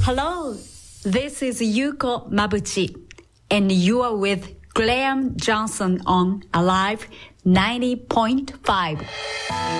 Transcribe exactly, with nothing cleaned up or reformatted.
Hello, this is Yuko Mabuchi, and you are with Graham Johnson on Alive ninety point five.